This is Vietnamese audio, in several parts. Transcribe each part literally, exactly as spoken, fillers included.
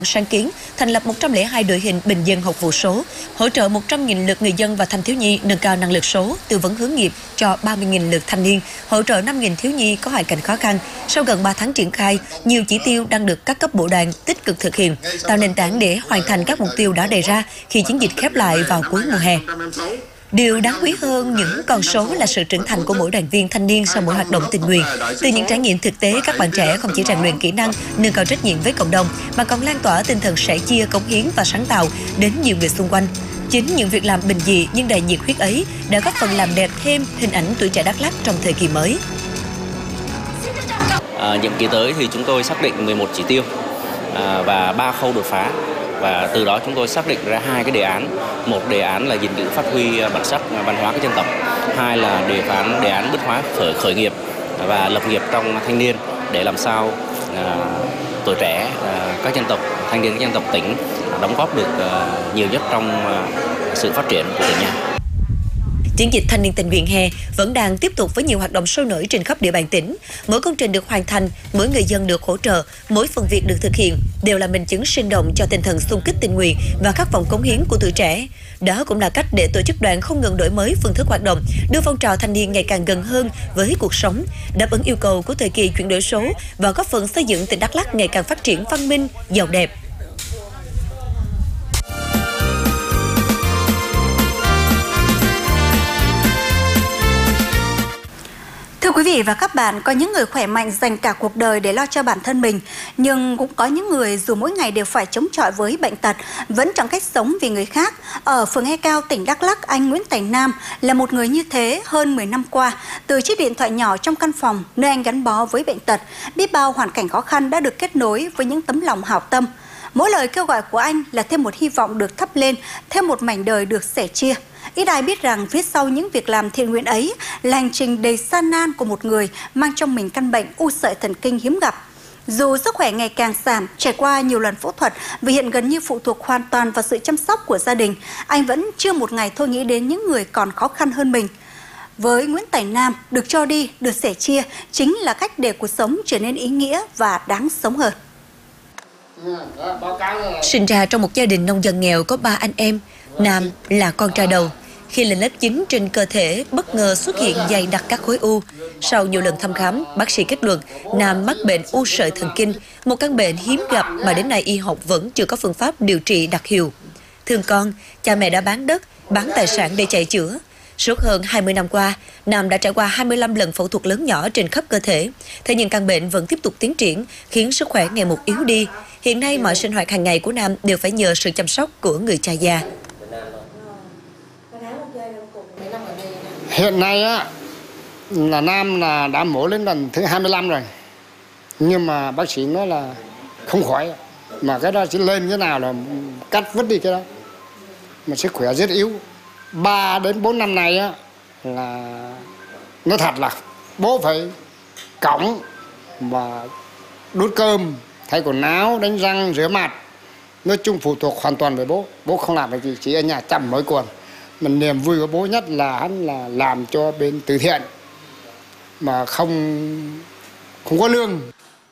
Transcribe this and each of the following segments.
sáng kiến thành lập một trăm lẻ hai đội hình bình dân học vụ số, hỗ trợ một trăm nghìn lượt người dân và thanh thiếu nhi nâng cao năng lực số, tư vấn hướng nghiệp cho ba mươi nghìn lượt thanh niên, hỗ trợ năm nghìn thiếu nhi có hoàn cảnh khó khăn. Sau gần ba tháng triển khai, nhiều chỉ tiêu đang được các cấp bộ đoàn tích cực thực hiện, tạo nền tảng để hoàn thành các mục tiêu đã đề ra khi chiến dịch khép lại vào cuối mùa hè. Điều đáng quý hơn những con số là sự trưởng thành của mỗi đoàn viên thanh niên sau mỗi hoạt động tình nguyện. Từ những trải nghiệm thực tế, các bạn trẻ không chỉ rèn luyện kỹ năng, nâng cao trách nhiệm với cộng đồng, mà còn lan tỏa tinh thần sẻ chia, cống hiến và sáng tạo đến nhiều người xung quanh. Chính những việc làm bình dị nhưng đầy nhiệt huyết ấy đã góp phần làm đẹp thêm hình ảnh tuổi trẻ Đắk Lắk trong thời kỳ mới. À, nhiệm kỳ tới thì chúng tôi xác định mười một chỉ tiêu à, và ba khâu đột phá. Và từ đó chúng tôi xác định ra hai cái đề án. Một đề án là gìn giữ phát huy bản sắc văn hóa các dân tộc. Hai là đề án đề án bứt phá khởi, khởi nghiệp và lập nghiệp trong thanh niên để làm sao à, tuổi trẻ à, các dân tộc, thanh niên các dân tộc tỉnh đóng góp được à, nhiều nhất trong à, sự phát triển của tỉnh nhà. Chiến dịch thanh niên tình nguyện hè vẫn đang tiếp tục với nhiều hoạt động sôi nổi trên khắp địa bàn tỉnh. Mỗi công trình được hoàn thành, mỗi người dân được hỗ trợ, mỗi phần việc được thực hiện đều là minh chứng sinh động cho tinh thần xung kích tình nguyện và khát vọng cống hiến của tuổi trẻ. Đó cũng là cách để tổ chức đoàn không ngừng đổi mới phương thức hoạt động, đưa phong trào thanh niên ngày càng gần hơn với cuộc sống, đáp ứng yêu cầu của thời kỳ chuyển đổi số và góp phần xây dựng tỉnh Đắk Lắk ngày càng phát triển văn minh, giàu đẹp. Thưa quý vị và các bạn, có những người khỏe mạnh dành cả cuộc đời để lo cho bản thân mình, nhưng cũng có những người dù mỗi ngày đều phải chống chọi với bệnh tật, vẫn chọn cách sống vì người khác. Ở phường E Cao, tỉnh Đắk Lắk, anh Nguyễn Tài Nam là một người như thế. Hơn mười năm qua, từ chiếc điện thoại nhỏ trong căn phòng nơi anh gắn bó với bệnh tật, biết bao hoàn cảnh khó khăn đã được kết nối với những tấm lòng hảo tâm. Mỗi lời kêu gọi của anh là thêm một hy vọng được thắp lên, thêm một mảnh đời được sẻ chia. Ít ai biết rằng phía sau những việc làm thiện nguyện ấy là hành trình đầy gian nan của một người mang trong mình căn bệnh u sợi thần kinh hiếm gặp. Dù sức khỏe ngày càng giảm, trải qua nhiều lần phẫu thuật và hiện gần như phụ thuộc hoàn toàn vào sự chăm sóc của gia đình, anh vẫn chưa một ngày thôi nghĩ đến những người còn khó khăn hơn mình. Với Nguyễn Tài Nam, được cho đi, được sẻ chia chính là cách để cuộc sống trở nên ý nghĩa và đáng sống hơn. Sinh ra trong một gia đình nông dân nghèo có ba anh em, Nam là con trai đầu. Khi lên lớp chín, trên cơ thể bất ngờ xuất hiện dày đặc các khối u. Sau nhiều lần thăm khám, bác sĩ kết luận Nam mắc bệnh u sợi thần kinh, một căn bệnh hiếm gặp mà đến nay y học vẫn chưa có phương pháp điều trị đặc hiệu. Thương con, cha mẹ đã bán đất, bán tài sản để chạy chữa. Suốt hơn hai mươi năm qua, Nam đã trải qua hai mươi lăm lần phẫu thuật lớn nhỏ trên khắp cơ thể. Thế nhưng căn bệnh vẫn tiếp tục tiến triển, khiến sức khỏe ngày một yếu đi. Hiện nay, mọi sinh hoạt hàng ngày của Nam đều phải nhờ sự chăm sóc của người cha già. Hiện nay á, là Nam là đã mổ lên lần thứ hai mươi lăm rồi. Nhưng mà bác sĩ nói là không khỏi. Mà cái đó chỉ lên thế nào là cắt vứt đi cái đó. Mà sức khỏe rất yếu. ba đến bốn năm nay á, là nói thật là bố phải cõng và đút cơm, thay quần áo, đánh răng, rửa mặt. Nói chung phụ thuộc hoàn toàn về bố. Bố không làm được gì, chỉ ở nhà chăm mỗi quần. Mình niềm vui của bố nhất là hắn là làm cho bên từ thiện mà không không có lương.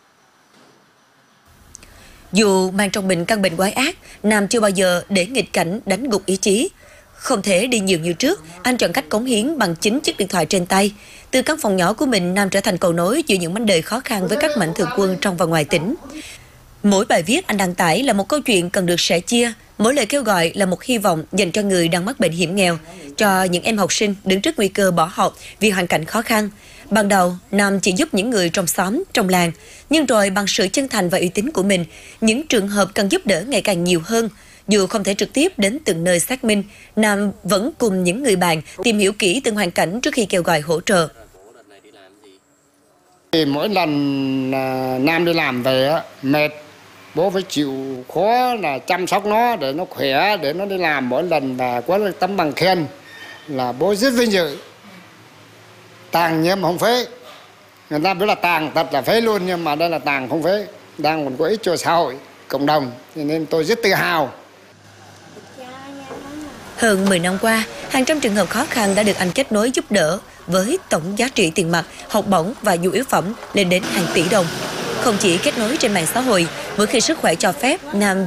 Dù mang trong mình căn bệnh quái ác, Nam chưa bao giờ để nghịch cảnh đánh gục ý chí. Không thể đi nhiều như trước, anh chọn cách cống hiến bằng chính chiếc điện thoại trên tay. Từ căn phòng nhỏ của mình, Nam trở thành cầu nối giữa những mảnh đời khó khăn với các mạnh thường quân trong và ngoài tỉnh. Mỗi bài viết anh đăng tải là một câu chuyện cần được sẻ chia. Mỗi lời kêu gọi là một hy vọng dành cho người đang mắc bệnh hiểm nghèo, cho những em học sinh đứng trước nguy cơ bỏ học vì hoàn cảnh khó khăn. Ban đầu, Nam chỉ giúp những người trong xóm, trong làng, nhưng rồi bằng sự chân thành và uy tín của mình, những trường hợp cần giúp đỡ ngày càng nhiều hơn. Dù không thể trực tiếp đến từng nơi xác minh, Nam vẫn cùng những người bạn tìm hiểu kỹ từng hoàn cảnh trước khi kêu gọi hỗ trợ. Mỗi lần Nam đi làm về á, mệt, bố phải chịu khó là chăm sóc nó để nó khỏe, để nó đi làm. Mỗi lần là có tấm bằng khen là bố rất vinh dự. Tàng nhưng mà không phế. Người ta biết là tàng thật là phế luôn, nhưng mà đây là tàng không phế, đang còn có ích cho xã hội, cộng đồng, cho nên tôi rất tự hào. Hơn mười năm qua, hàng trăm trường hợp khó khăn đã được anh kết nối giúp đỡ với tổng giá trị tiền mặt, học bổng và nhu yếu phẩm lên đến hàng tỷ đồng. Không chỉ kết nối trên mạng xã hội, mỗi khi sức khỏe cho phép, Nam